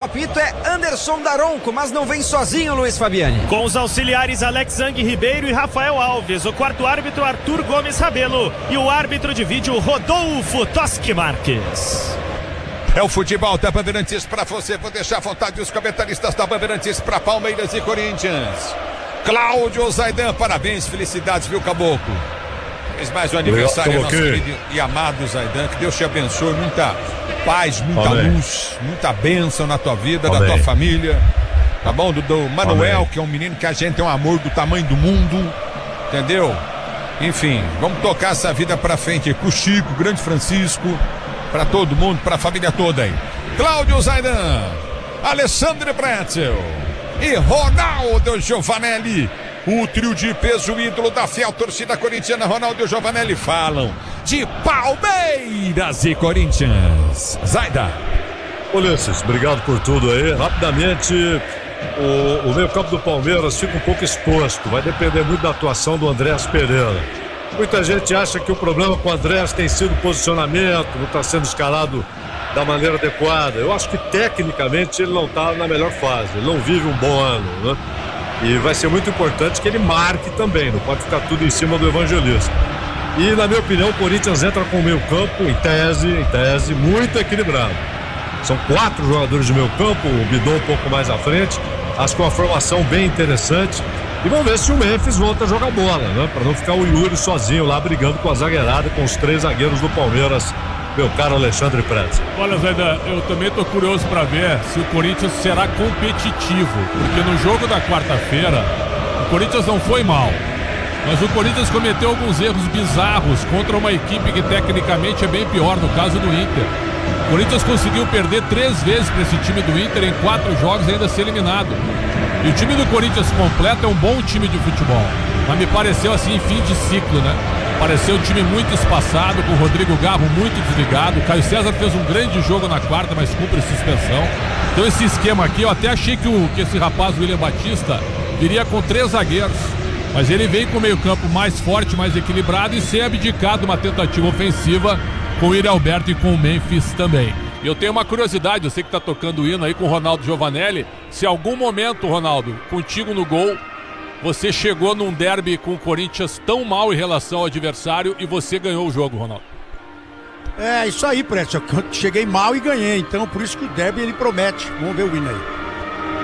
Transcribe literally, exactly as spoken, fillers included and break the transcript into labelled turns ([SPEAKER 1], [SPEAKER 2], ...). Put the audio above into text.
[SPEAKER 1] apito é Anderson Daronco, mas não vem sozinho, Luiz Fabiani.
[SPEAKER 2] Com os auxiliares Alex Zang Ribeiro e Rafael Alves, o quarto árbitro Arthur Gomes Rabelo e o árbitro de vídeo Rodolfo Toschi Marques.
[SPEAKER 3] É o futebol da Bandeirantes para você. Vou deixar à vontade os comentaristas da Bandeirantes para Palmeiras e Corinthians. Cláudio Zaidan, parabéns, felicidades, viu, Caboclo? Fez mais um aniversário, nosso querido e amado Zaidan. Que Deus te abençoe, muita paz, muita Amém. luz, muita bênção na tua vida, Amém. da tua família. Tá bom? Do, do Manuel, Amém. que é um menino que a gente tem um amor do tamanho do mundo. Entendeu? Enfim, vamos tocar essa vida pra frente com o Chico, grande Francisco. Para todo mundo, para a família toda aí. Cláudio Zaidan, Alessandro Pretzel e Ronaldo Giovanelli. O trio de peso, ídolo da fiel torcida corintiana, Ronaldo Giovanelli, falam de Palmeiras e Corinthians. Zaidan.
[SPEAKER 4] Ulisses, obrigado por tudo aí. Rapidamente, o, o meio campo do Palmeiras fica um pouco exposto. Vai depender muito da atuação do Andrés Pereira. Muita gente acha que o problema com o Andrés tem sido o posicionamento, não está sendo escalado da maneira adequada. Eu acho que tecnicamente ele não está na melhor fase, ele não vive um bom ano, né? E vai ser muito importante que ele marque também, não pode ficar tudo em cima do Evangelista. E na minha opinião o Corinthians entra com o meio campo, em tese, em tese, muito equilibrado. São quatro jogadores de meio campo, o Bidon um pouco mais à frente, acho que uma formação bem interessante. E vamos ver se o Memphis volta a jogar bola, né? Para não ficar o Yuri sozinho lá brigando com a zagueirada, com os três zagueiros do Palmeiras, meu caro Alexandre Pretzel.
[SPEAKER 5] Olha, Zaidan, eu também estou curioso para ver se o Corinthians será competitivo, porque no jogo da quarta-feira o Corinthians não foi mal, mas o Corinthians cometeu alguns erros bizarros contra uma equipe que tecnicamente é bem pior, no caso do Inter. O Corinthians conseguiu perder três vezes para esse time do Inter em quatro jogos e ainda ser eliminado. E o time do Corinthians completo é um bom time de futebol, mas me pareceu assim fim de ciclo, né? Pareceu um time muito espaçado, com o Rodrigo Garro muito desligado. O Caio César fez um grande jogo na quarta, mas cumpre suspensão. Então esse esquema aqui, eu até achei que, o, que esse rapaz, William Batista, viria com três zagueiros, mas ele veio com o meio campo mais forte, mais equilibrado e sem abdicar de uma tentativa ofensiva com o Yuri Alberto e com o Memphis também. E eu tenho uma curiosidade, eu sei que tá tocando o hino aí com o Ronaldo Giovanelli. Se algum momento, Ronaldo, contigo no gol, você chegou num derby com o Corinthians tão mal em relação ao adversário e você ganhou o jogo, Ronaldo.
[SPEAKER 6] É, isso aí, Prédio. Eu cheguei mal e ganhei, então por isso que o derby ele promete. Vamos ver o hino aí.